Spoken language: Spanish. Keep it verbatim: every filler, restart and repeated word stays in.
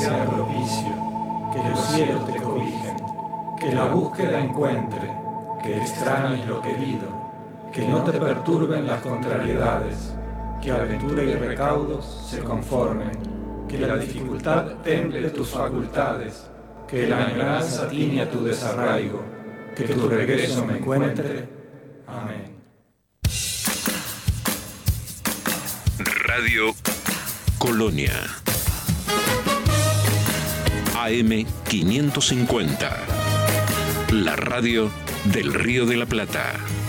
sea propicio, que los cielos te cobijen, que la búsqueda encuentre, que extrañes lo querido, que no te perturben las contrariedades, que aventura y recaudos se conformen, que la dificultad temple tus facultades, que la añoranza tiña tu desarraigo, que tu regreso me encuentre. Amén. Radio Colonia. A M quinientos cincuenta. La radio del Río de la Plata.